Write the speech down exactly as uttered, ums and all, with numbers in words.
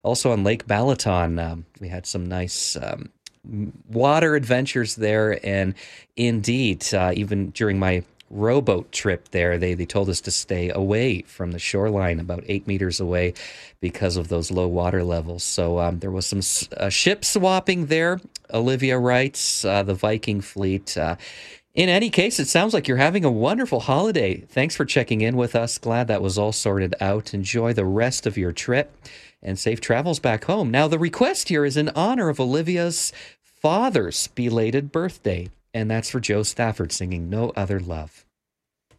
Also on Lake Balaton, um, we had some nice um, water adventures there. And indeed, uh, even during my rowboat trip there, they, they told us to stay away from the shoreline, about eight meters away, because of those low water levels. So um, there was some uh, ship swapping there, Olivia writes, uh, the Viking fleet. Uh, in any case, it sounds like you're having a wonderful holiday. Thanks for checking in with us. Glad that was all sorted out. Enjoy the rest of your trip and safe travels back home. Now, the request here is in honor of Olivia's father's belated birthday, and that's for Joe Stafford singing No Other Love.